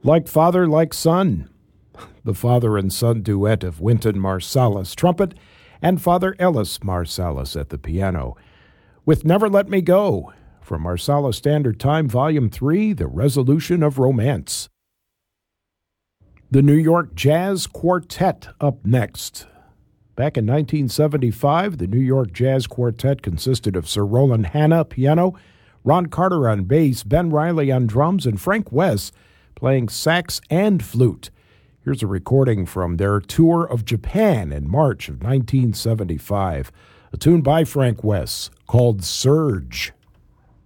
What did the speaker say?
Like Father, Like Son, the father and son duet of Wynton Marsalis trumpet and Father Ellis Marsalis at the piano, with Never Let Me Go, from Marsalis Standard Time, Volume 3, The Resolution of Romance. The New York Jazz Quartet up next. Back in 1975, the New York Jazz Quartet consisted of Sir Roland Hanna, piano, Ron Carter on bass, Ben Riley on drums, and Frank Wess playing sax and flute. Here's a recording from their tour of Japan in March of 1975, a tune by Frank Wess called Surge.